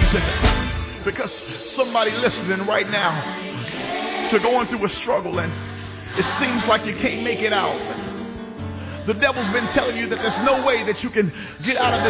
reason. Because somebody listening right now, you're going through a struggle and it seems like you can't make it out. The devil's been telling you that there's no way that you can get out of this